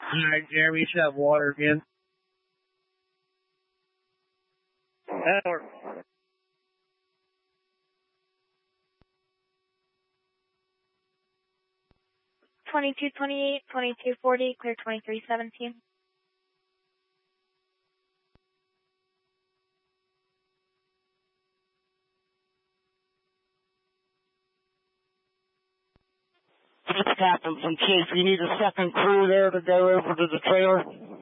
Alright, Jeremy, you should have water again. That'll work. 2228, 2240, clear 2317. It's Captain from Chief. You need a second crew there to go over to the trailer?